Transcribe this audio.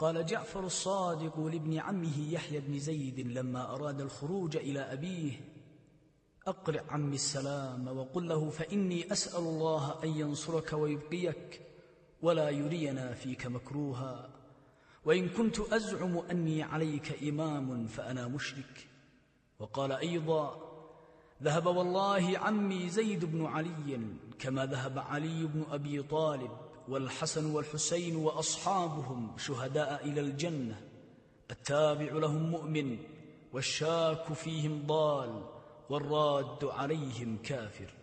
قال جعفر الصادق لابن عمه يحيى بن زيد لما أراد الخروج إلى أبيه: أقرع عمي السلام وقل له فإني أسأل الله أن ينصرك ويبقيك ولا يرينا فيك مكروها، وإن كنت أزعم أني عليك إمام فأنا مشرك. وقال أيضا: ذهب والله عمي زيد بن علي كما ذهب علي بن أبي طالب والحسن والحسين وأصحابهم شهداء إلى الجنة، التابع لهم مؤمن والشاك فيهم ضال والراد عليهم كافر.